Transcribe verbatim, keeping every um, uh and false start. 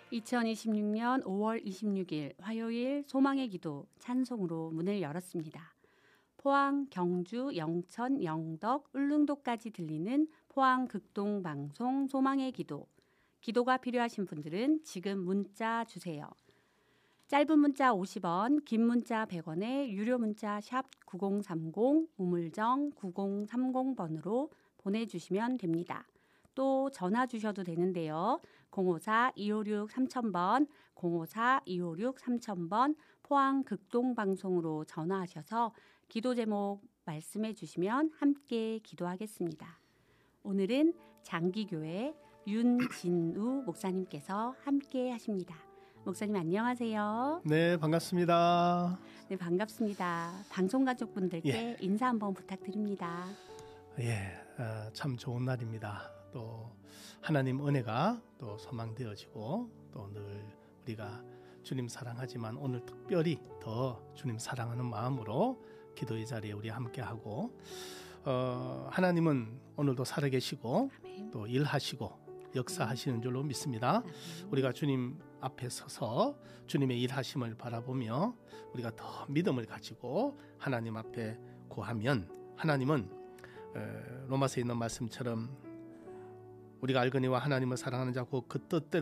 이천이십육 년 오월 이십육일 화요일 소망의 기도 찬송으로 문을 열었습니다. 포항, 경주, 영천, 영덕, 울릉도까지 들리는 포항 극동 방송 소망의 기도. 기도가 필요하신 분들은 지금 문자 주세요. 짧은 문자 오십 원, 긴 문자 백 원에 유료 문자 샵 구공삼공, 우물정 구공삼공 번으로 보내주시면 됩니다. 또 전화 주셔도 되는데요. 공오사 이오육 삼천 번, 공오사 이오육 삼천 번 포항 극동방송으로 전화하셔서 기도 제목 말씀해 주시면 함께 기도하겠습니다. 오늘은 장기교회 윤진우 목사님께서 함께 하십니다. 목사님 안녕하세요. 네, 반갑습니다. 네, 반갑습니다. 방송가족분들께 예. 인사 한번 부탁드립니다. 예, 어, 참 좋은 날입니다. 또 하나님 은혜가 또 소망되어지고 또 늘 우리가 주님 사랑하지만 오늘 특별히 더 주님 사랑하는 마음으로 기도의 자리에 우리 함께하고 어, 하나님은 오늘도 살아계시고 아멘. 또 일하시고 역사하시는 줄로 믿습니다. 아멘. 우리가 주님 앞에 서서 주님의 일하심을 바라보며 우리가 더 믿음을 가지고 하나님 앞에 구하면 하나님은 로마서에 있는 말씀처럼 우리가 알거니와 하나님을 사랑하는 자 곧 그 뜻대로